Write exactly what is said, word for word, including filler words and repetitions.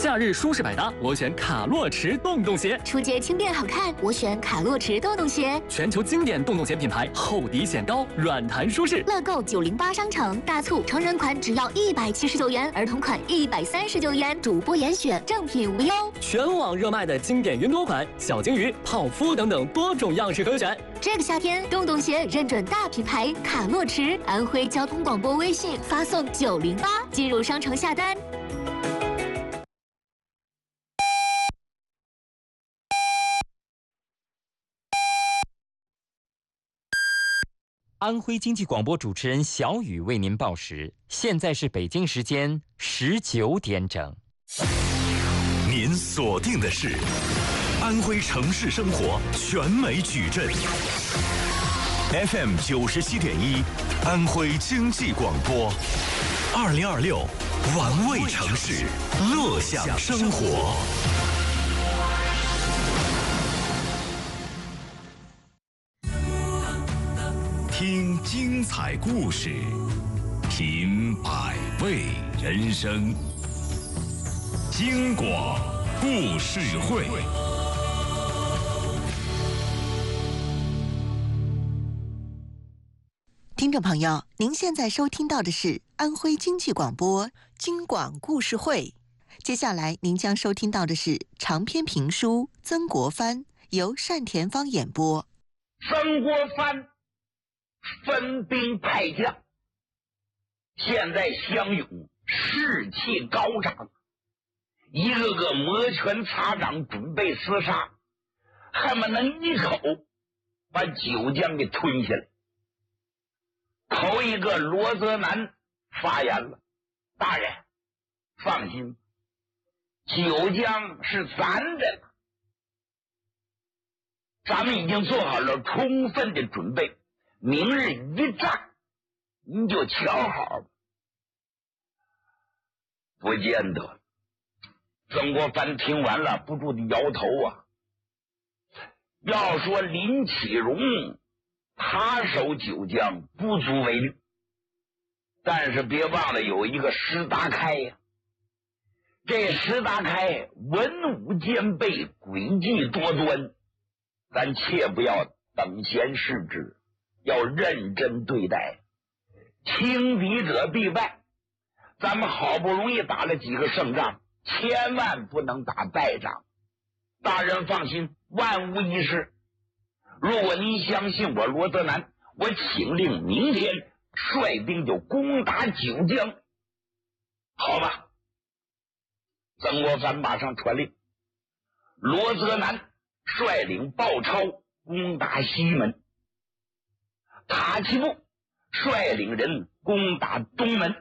夏日舒适百搭，我选卡洛驰洞洞鞋； 出街轻便好看，我选卡洛驰洞洞鞋。 全球经典洞洞鞋品牌，厚底显高，软弹舒适。 乐购九零八商城大促，成人款只要一百七十九元，儿童款一百三十九元，主播严选，正品无忧。 全网热卖的经典云朵款、小金鱼、泡芙等等多种样式可选。 这个夏天，洞洞鞋认准大品牌卡洛驰，安徽交通广播微信发送九零八进入商城下单。 安徽经济广播主持人小雨为您报时，现在是北京时间十九点整。 您锁定的是安徽城市生活全美矩阵 F M 九十七点一，安徽经济广播，二零二六玩味城市，乐享生活。听精彩故事，品百味人生。京广故事会。 听众朋友，您现在收听到的是安徽经济广播京广故事会。接下来您将收听到的是长篇评书《曾国藩》，由单田芳演播。 曾国藩分兵派将，现在湘勇士气高涨，一个个摩拳擦掌，准备厮杀，恨不能一口把九江给吞下来。头一个罗泽南发言了：“大人，放心，九江是咱的了，咱们已经做好了充分的准备，明日一战，你就瞧好。”不见得。曾国藩听完了，不住的摇头啊。要说林启荣他守九江不足为虑，但是别忘了有一个石达开呀、啊。这石达开文武兼备，诡计多端，咱切不要等闲视之，要认真对待。轻敌者必败，咱们好不容易打了几个胜仗，千万不能打败仗。大人放心，万无一失。如果您相信我罗泽南，我请令明天率兵就攻打九江，好吧？曾国藩马上传令，罗泽南率领鲍超攻打西门，塔奇布率领人攻打东门。